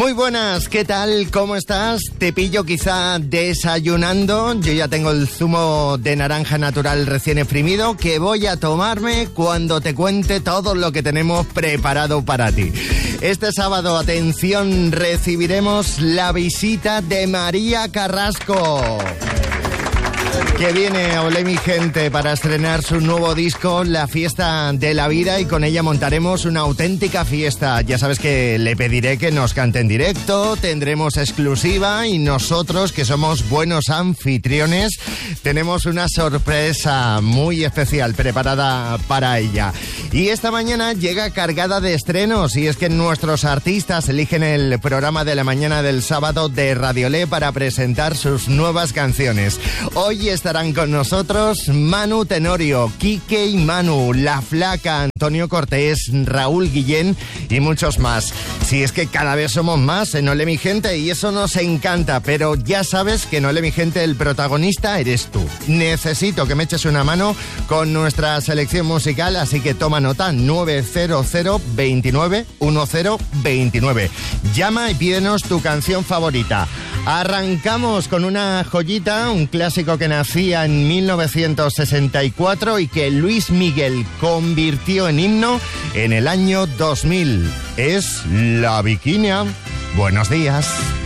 Muy buenas, ¿qué tal? ¿Cómo estás? Te pillo quizá desayunando. Yo ya tengo el zumo de naranja natural recién exprimido que voy a tomarme cuando te cuente todo lo que tenemos preparado para ti. Este sábado, atención, recibiremos la visita de María Carrasco, que viene a Olé mi gente para estrenar su nuevo disco, La Fiesta de la Vida, y con ella montaremos una auténtica fiesta. Ya sabes que le pediré que nos cante en directo, tendremos exclusiva y nosotros, que somos buenos anfitriones, tenemos una sorpresa muy especial preparada para ella. Y esta mañana llega cargada de estrenos, y es que nuestros artistas eligen el programa de la mañana del sábado de Radio Olé para presentar sus nuevas canciones. Hoy estarán con nosotros Manu Tenorio, Quique y Manu, La Flaca, Antonio Cortés, Raúl Guillén y muchos más. Si es que cada vez somos más en Olé mi gente y eso nos encanta, pero ya sabes que en Olé mi gente el protagonista eres tú. Necesito que me eches una mano con nuestra selección musical, así que toma nota: 900 29 1029. Llama y pídenos tu canción favorita. Arrancamos con una joyita, un clásico que nacía en 1964 y que Luis Miguel convirtió en himno en el año 2000. Es La Viquiña. Buenos días.